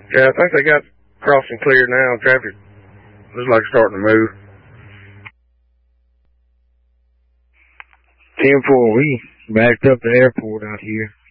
Yeah, I think they got crossing clear now. Traffic looks like it's starting to move. 10-4, we backed up the airport out here.